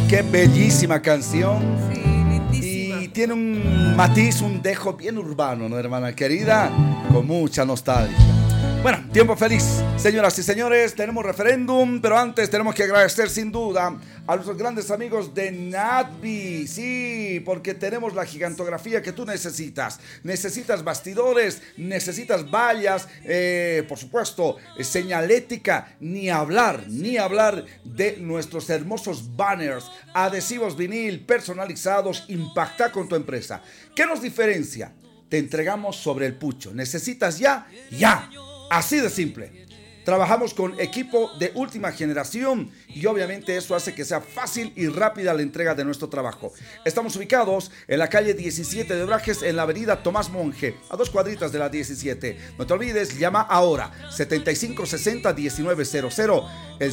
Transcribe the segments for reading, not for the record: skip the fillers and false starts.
Qué bellísima canción. Sí, lindísima. Y tiene un matiz, un dejo bien urbano, ¿no, hermana querida? Con mucha nostalgia. Bueno, tiempo feliz, señoras y señores, tenemos referéndum, pero antes tenemos que agradecer sin duda a nuestros grandes amigos de Natbi, sí, porque tenemos la gigantografía que tú necesitas. Necesitas bastidores, necesitas vallas, por supuesto, señalética, ni hablar de nuestros hermosos banners, adhesivos vinil, personalizados, impacta con tu empresa. ¿Qué nos diferencia? Te entregamos sobre el pucho. ¿Necesitas ya? ¡Ya! Así de simple. Trabajamos con equipo de última generación y obviamente eso hace que sea fácil y rápida la entrega de nuestro trabajo. Estamos ubicados en la calle 17 de Obrajes, en la avenida Tomás Monge, a 2 cuadritas de la 17. No te olvides, llama ahora 7560-1900, el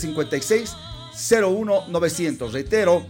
756-01-900. Reitero,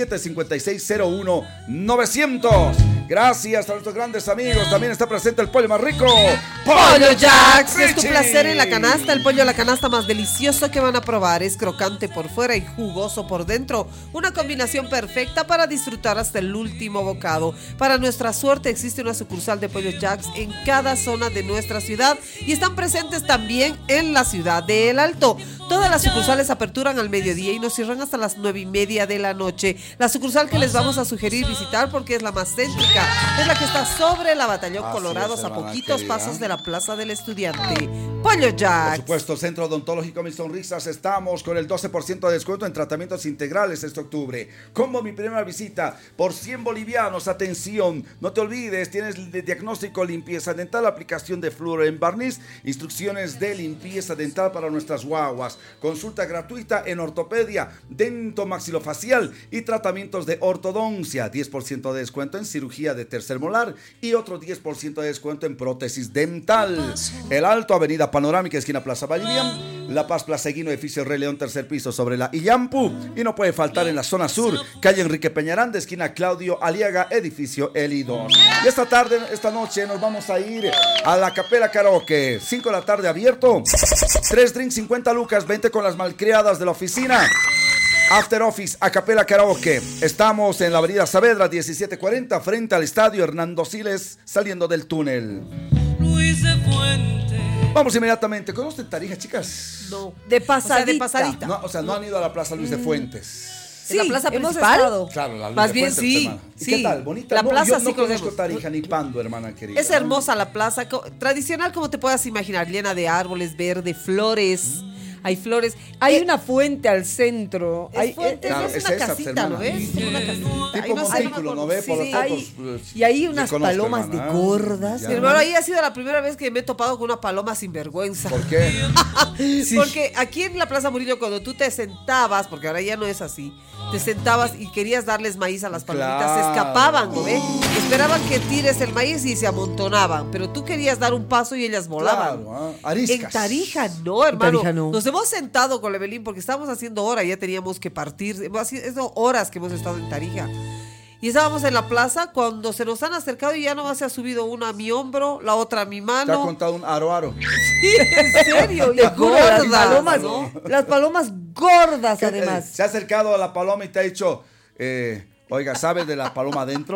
756-01-900. Gracias a nuestros grandes amigos. También está presente el pollo más rico, Pollo Jacks, es tu placer en la canasta. El pollo a la canasta más delicioso que van a probar. Es crocante por fuera y jugoso por dentro. Una combinación perfecta para disfrutar hasta el último bocado. Para nuestra suerte existe una sucursal de Pollo Jacks en cada zona de nuestra ciudad y están presentes también en la ciudad de El Alto. Todas las sucursales aperturan al mediodía y nos cierran hasta las 9:30 de la noche. La sucursal que les vamos a sugerir visitar porque es la más céntrica, es la que está sobre la Batallón Colorados, a poquitos pasos de la Plaza del Estudiante. Pollo Jacks. Por supuesto, Centro Odontológico Mis Sonrisas. Estamos con el 12% de descuento en tratamientos integrales este octubre. Como mi primera visita, por 100 bolivianos. Atención, no te olvides, tienes el diagnóstico limpieza dental, aplicación de flúor en barniz, instrucciones de limpieza dental para nuestras guaguas, consulta gratuita en ortopedia, dentomaxilofacial y tratamientos de ortodoncia, 10% de descuento en cirugía de tercer molar y otro 10% de descuento en prótesis dental. El Alto, avenida Panorámica, esquina Plaza Vallivian, La Paz, Plaza Eguino, edificio Rey León, tercer piso sobre la Illampu. Y no puede faltar en la zona sur, calle Enrique Peñaranda, esquina Claudio Aliaga, edificio Eli 2. Y esta noche nos vamos a ir a la Capela Karaoke, 5 de la tarde abierto, 3 drinks, 50 lucas, 20 con las malcriadas de la oficina. After Office, Acapella Karaoke. Estamos en la avenida Saavedra 1740, frente al estadio Hernando Siles, saliendo del túnel. Luis de Fuente. Vamos inmediatamente. ¿Conocen Tarija, chicas? No. De pasadita. O sea, de pasadita. No, o sea, no han ido a la Plaza Luis de Fuentes. Sí, ¿en la plaza hemos principal? estado. Claro, la Luis Más de bien Fuentes, sí, hermana. ¿Y sí. qué tal? Bonita. La No, plaza yo sí no conozco conocemos. Tarija ni Pando, hermana querida. Es hermosa la plaza, tradicional como te puedas imaginar, llena de árboles, verde, flores. Hay flores. Hay una fuente al centro. Es fuente, Claro, es es una esa, casita, hermana. ¿no ves? Como una casita. Ay, Tipo no sé, montículo, ¿no ve? Por sí, las sí. fotos. Y hay Yo unas conozco, palomas hermana. de gordas. Ya. Mi hermano, ahí ha sido la primera vez que me he topado con una paloma sinvergüenza. ¿Por qué? Sí. Porque aquí en la Plaza Murillo, cuando tú te sentabas, porque ahora ya no es así, te sentabas y querías darles maíz a las palomitas, Claro. se escapaban, ¿no ves? Esperaban que tires el maíz y se amontonaban, pero tú querías dar un paso y ellas volaban. Claro, ariscas. En Tarija no, hermano. Tarija no. Nos hemos sentado con Evelyn porque estábamos haciendo hora, ya teníamos que partir. Es horas que hemos estado en Tarija. Y estábamos en la plaza cuando se nos han acercado y ya nomás se ha subido una a mi hombro, la otra a mi Te ha mano. contado un aro. Sí, en serio, y Te juro, las gordas, palomas, ¿no? las palomas gordas ¿Qué, además. se ha acercado a la paloma y te ha dicho, oiga, ¿sabes de la paloma adentro?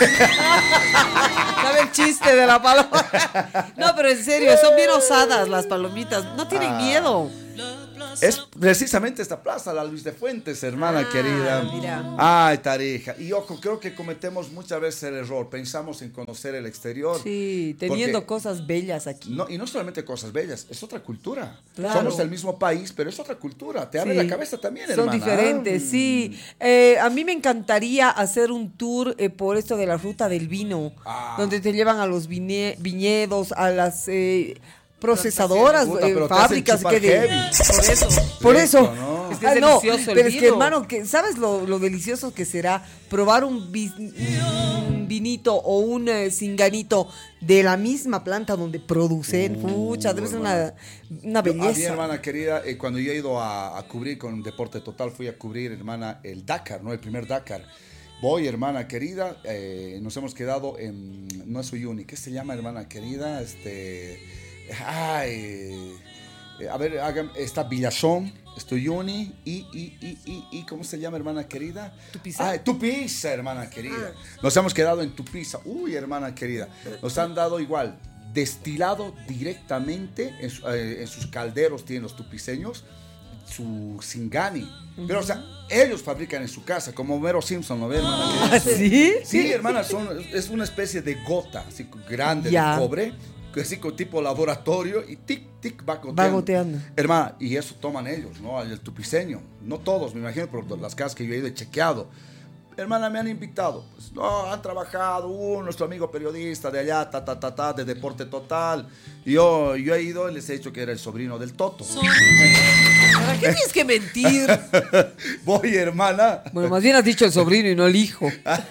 ¿Sabe el chiste de la paloma? No, pero en serio, son bien osadas las palomitas. No tienen miedo. Es precisamente esta plaza, la Luis de Fuentes, hermana querida. Mira. Ay, Tarija. Y ojo, creo que cometemos muchas veces el error. Pensamos en conocer el exterior. Sí, teniendo Porque cosas bellas aquí. No, y no solamente cosas bellas, es otra cultura. Claro. Somos el mismo país, pero es otra cultura. Te abre Sí. la cabeza también, Son hermana. diferentes, sí. A mí me encantaría hacer un tour por esto de la ruta del vino, donde te llevan a los viñedos, a las procesadoras, Puta, pero te fábricas. hacen chupar heavy. Por eso. Por eso. ¿no? Es que es delicioso el pero es que, vino. hermano, ¿sabes lo delicioso que será probar un vinito o un singanito de la misma planta donde producen? Pucha, debe ser una A mi belleza. hermana querida, cuando yo he ido a cubrir con Deporte Total, fui a cubrir, hermana, el Dakar, ¿no? El primer Dakar. Voy, hermana querida, nos hemos quedado en, no es Uyuni, ¿qué se llama, hermana querida? A ver, está Villazón, Estuyuni y ¿cómo se llama, hermana querida? Tupiza. Tupiza, hermana querida. Nos hemos quedado en Tupiza. Uy, hermana querida. Nos han dado igual, destilado directamente en sus calderos, tienen los tupiceños, su Singani. Pero, o sea, ellos fabrican en su casa, como Homero Simpson, ¿no ves, hermana querida? ¿Sí? Sí, hermana, es una especie de gota, así grande de cobre, así con tipo laboratorio, y tic, va goteando. Va goteando. Hermana, y eso toman ellos, ¿no? El tupiceño. No todos, me imagino, por las casas que yo he ido y chequeado. Hermana, me han invitado. Pues, no, han trabajado, nuestro amigo periodista de allá, de Deporte Total. Y yo he ido y les he dicho que era el sobrino del Toto. ¿Para qué tienes que mentir? Voy, hermana. Bueno, más bien has dicho el sobrino y no el hijo.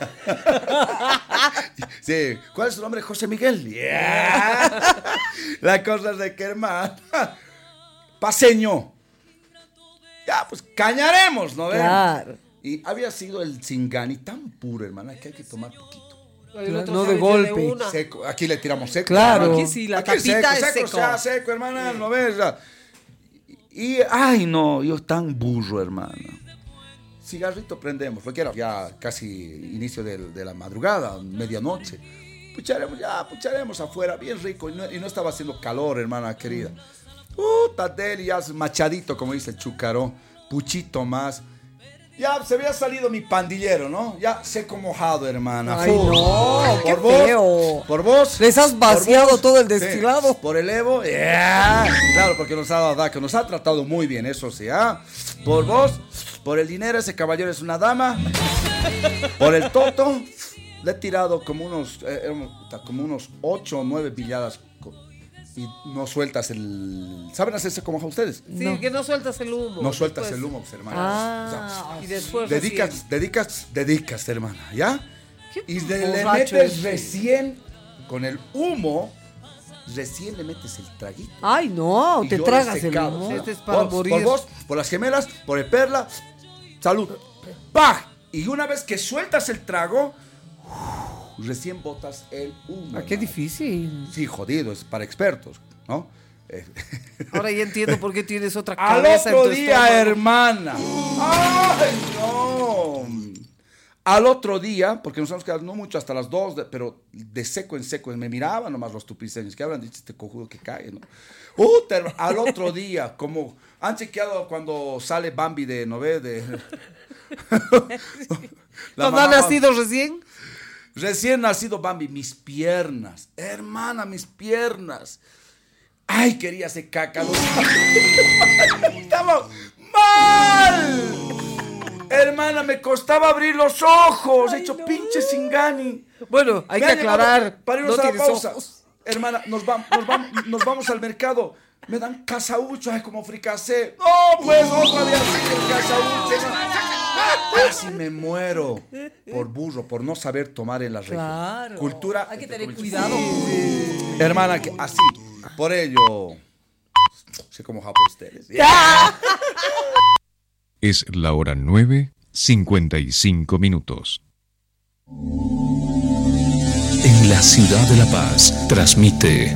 Sí. ¿Cuál es su nombre? José Miguel. Yeah. La cosa es de que, hermana, paseño. Ya, pues cañaremos, ¿no ven? Claro. Y había sido el Singani tan puro, hermana, que hay que tomar poquito. No de golpe. Seco. Aquí le tiramos seco. Claro. Aquí sí, la Aquí tapita es seco. Sea seco, hermana, ¿no ves? Y, ay, no, yo tan burro, hermana. Cigarrito prendemos, porque era ya casi inicio de la madrugada, medianoche. Pucharemos afuera, bien rico, y no estaba haciendo calor, hermana querida. Tadeli, ya machadito, como dice el Chúcaro, puchito más. Ya se había salido mi pandillero, ¿no? Ya seco mojado, hermana. Ay, no, qué feo. Por vos. Les has vaciado todo el destilado. Sí, por el Evo. Yeah. Claro, porque nos ha dado, que nos ha tratado muy bien, eso sí, ¿ah? Por vos, por el dinero, ese caballero es una dama. Por el Toto, le he tirado como unos 8 o 9 pilladas. Y no sueltas el... ¿Saben hacerse como ustedes? Sí, no. Que no sueltas el humo. No sueltas el humo, pues, hermana. O sea, y después dedicas, hermana, ¿ya? Y le metes es recién, con el humo, recién le metes el traguito. Ay, no, te tragas el humo. Este es para morir. Por vos, por las gemelas, por el Perla, salud. ¡Pah! Y una vez que sueltas el trago... recién botas el humo. Qué difícil. Sí, jodido, es para expertos, ¿no? Ahora ya entiendo por qué tienes otra cabeza. Al otro día, hermana. ¡Ay, no! Al otro día, porque nos hemos quedado no mucho hasta las 2, pero de seco en seco, me miraban nomás los tupiceños, que habrán dicho este cojudo que cae, ¿no? Al otro día, como han chequeado cuando sale Bambi de Nové, ¿Cuándo ha nacido recién? Recién nacido Bambi, mis piernas, hermana, mis piernas. Ay, quería hacer caca. Estaba mal. Hermana, me costaba abrir los ojos. He hecho pinche Singani. Bueno, hay que aclarar. Para irnos a la pausa. Ojos. Hermana, nos vamos al mercado. Me dan casaucho, ay, como fricasé. No, pues, otra vez el casaucho. Casi me muero por burro, por no saber tomar en la regla. Claro. Cultura. Hay que tener cuidado. Sí. Hermana, que así, por ello, sé cómo japo ustedes. Es la hora 9:55 minutos. En la ciudad de La Paz, transmite